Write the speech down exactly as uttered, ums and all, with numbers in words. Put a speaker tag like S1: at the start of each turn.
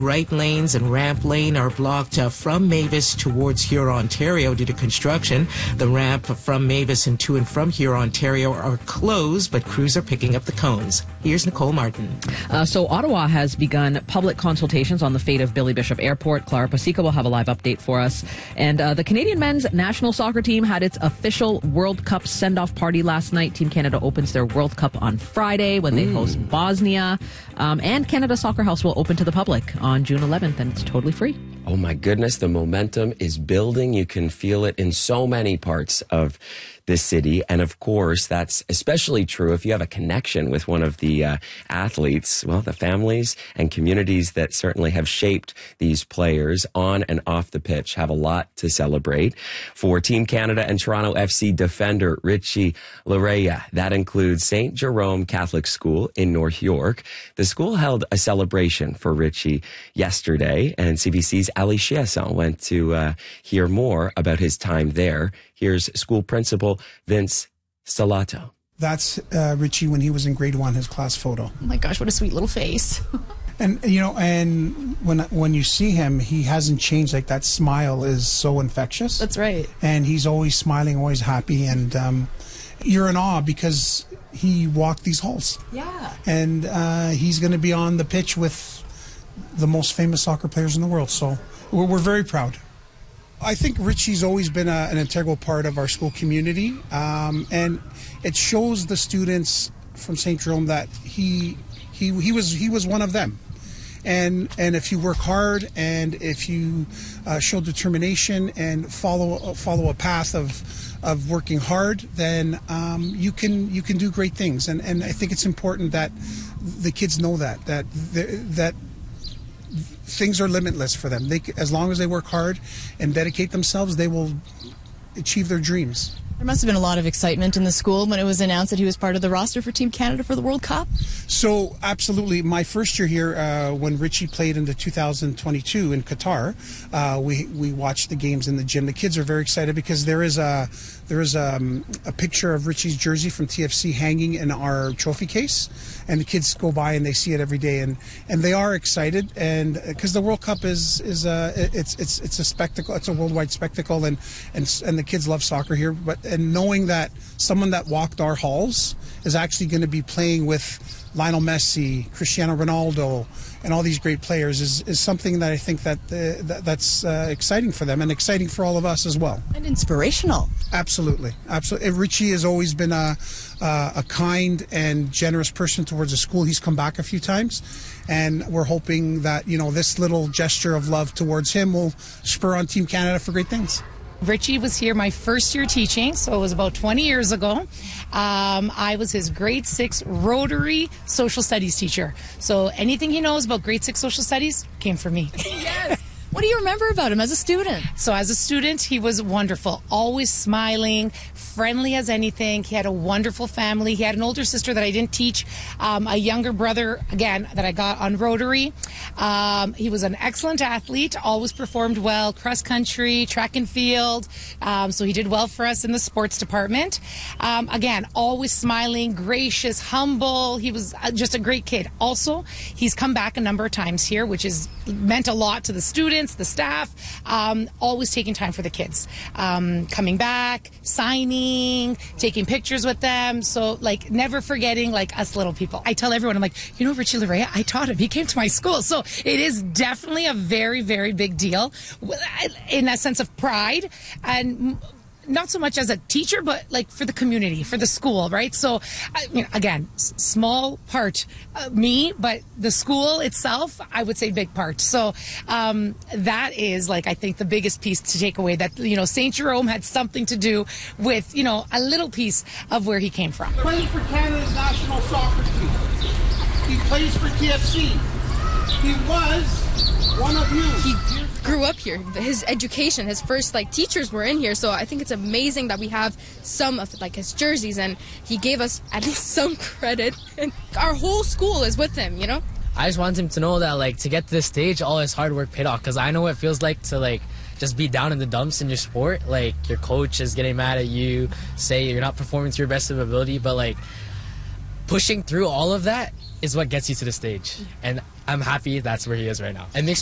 S1: Right lanes and ramp lane are blocked uh, from Mavis towards Huron, Ontario due to construction. The ramp from Mavis and to and from Huron, Ontario are closed, but crews are picking up the cones. Here's Nicole Martin.
S2: Uh, so Ottawa has begun public consultations on the fate of Billy Bishop Airport. Clara Pasica will have a live update for us. And uh, the Canadian men's national soccer team had its official World Cup send-off party last night. Team Canada opens their World Cup on Friday when they mm. host Bosnia. Um, and Canada Soccer House will open to the public on June eleventh, and it's totally free.
S3: Oh my goodness, the momentum is building. You can feel it in so many parts of the city. And of course, that's especially true if you have a connection with one of the uh, athletes. Well, the families and communities that certainly have shaped these players on and off the pitch have a lot to celebrate. For Team Canada and Toronto F C defender Richie Laryea, that includes Saint Jerome Catholic School in North York. The school held a celebration for Richie yesterday, and C B C's Ali Chiasson went to uh, hear more about his time there. Here's school principal Vince Stellato.
S4: That's uh, Richie when he was in grade one, his class photo.
S5: Oh my gosh, what a sweet little face.
S4: And, you know, and when when you see him, he hasn't changed. Like, that smile is so infectious.
S5: That's right.
S4: And he's always smiling, always happy. And um, you're in awe because he walked these halls.
S5: Yeah.
S4: And uh, he's going to be on the pitch with the most famous soccer players in the world. So we're, we're very proud. I think Richie's always been a, an integral part of our school community, um, and it shows the students from Saint Jerome that he he he was he was one of them. And and if you work hard and if you uh, show determination and follow follow a path of of working hard, then um, you can you can do great things. And and I think it's important that the kids know that that that. things are limitless for them. They, as long as they work hard and dedicate themselves, they will achieve their dreams.
S5: There must have been a lot of excitement in the school when it was announced that he was part of the roster for Team Canada for the World Cup.
S4: So, absolutely. My first year here, uh, when Richie played in the two thousand twenty-two in Qatar, uh, we we watched the games in the gym. The kids are very excited because there is a there is a, um, a picture of Richie's jersey from T F C hanging in our trophy case, and the kids go by and they see it every day, and, and they are excited, and because the World Cup is is a it's it's it's a spectacle. It's a worldwide spectacle, and and and the kids love soccer here, but. And knowing that someone that walked our halls is actually going to be playing with Lionel Messi, Cristiano Ronaldo, and all these great players is, is something that I think that, uh, that that's uh, exciting for them and exciting for all of us as well.
S5: And inspirational. Absolutely,
S4: absolutely. Richie has always been a uh, a kind and generous person towards the school. He's come back a few times, and we're hoping that, you know, this little gesture of love towards him will spur on Team Canada for great things.
S6: Richie was here my first year teaching, so it was about twenty years ago. Um, I was his grade six Rotary social studies teacher. So anything he knows about grade six social studies came from me.
S5: Yes. What do you remember about him as a student?
S6: So as a student, he was wonderful, always smiling, friendly as anything. He had a wonderful family. He had an older sister that I didn't teach, um, a younger brother, again, that I got on Rotary. Um, he was an excellent athlete, always performed well, cross country, track and field. Um, so he did well for us in the sports department. Um, again, always smiling, gracious, humble. He was just a great kid. Also, he's come back a number of times here, which has meant a lot to the students, the staff, um, always taking time for the kids, um, coming back, signing, taking pictures with them. So, like, never forgetting, like, us little people. I tell everyone, I'm like, you know, Richie Laryea, I taught him. He came to my school. So it is definitely a very, very big deal in a sense of pride, and not so much as a teacher, but like for the community, for the school, right? So, I mean, again, s- small part, uh, me, but the school itself, I would say big part. So um, that is, like, I think the biggest piece to take away, that, you know, Saint Jerome had something to do with, you know, a little piece of where he came from.
S4: Playing for Canada's national soccer team. He plays for T F C. He was one of you.
S7: He grew up here. His education, his first like teachers were in here, so I think it's amazing that we have some of like his jerseys, and he gave us at least some credit. And our whole school is with him, you know?
S8: I just want him to know that, like, to get to this stage, all his hard work paid off, because I know what it feels like to, like, just be down in the dumps in your sport. Like, your coach is getting mad at you, say you're not performing to your best of ability, but, like, pushing through all of that is what gets you to the stage. And I'm happy that's where he is right now. It makes